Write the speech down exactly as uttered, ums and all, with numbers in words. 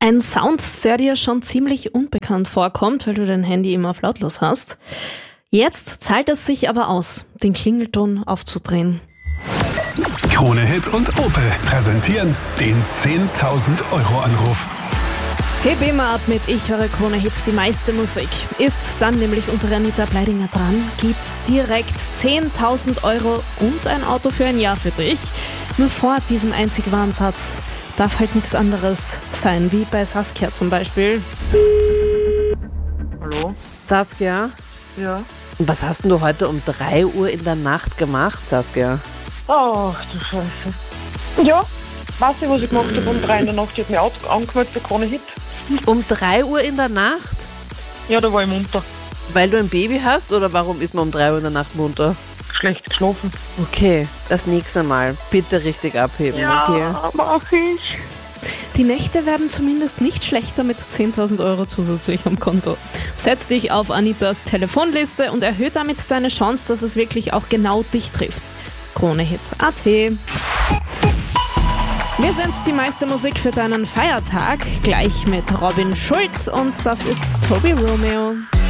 Ein Sound, der dir schon ziemlich unbekannt vorkommt, weil du dein Handy immer auf lautlos hast. Jetzt zahlt es sich aber aus, den Klingelton aufzudrehen. Krone Hit und Opel präsentieren den zehntausend Euro Anruf. Heb immer ab mit Ich höre Krone Hits, die meiste Musik. Ist dann nämlich unsere Anita Bleidinger dran, gibt's direkt zehntausend Euro und ein Auto für ein Jahr für dich. Nur vor diesem einzig wahren Satz darf halt nichts anderes sein, wie bei Saskia zum Beispiel. Hallo? Saskia, Ja? was hast denn du heute um drei Uhr in der Nacht gemacht, Saskia? Ach du Scheiße. Ja, weiß ich, was ich gemacht habe um drei in der Nacht. Ich habe mich auch angemeldet für Krone Hit. Um drei Uhr in der Nacht? Ja, da war ich munter. Weil du ein Baby hast oder warum ist man um drei Uhr in der Nacht munter? Schlecht geschlafen. Okay, das nächste Mal bitte richtig abheben, okay? Ja, mach ich. Die Nächte werden zumindest nicht schlechter mit zehntausend Euro zusätzlich am Konto. Setz dich auf Anitas Telefonliste und erhöht damit deine Chance, dass es wirklich auch genau dich trifft. Kronehit Punkt at. Wir sind die meiste Musik für deinen Feiertag, gleich mit Robin Schulz, und das ist Toby Romeo.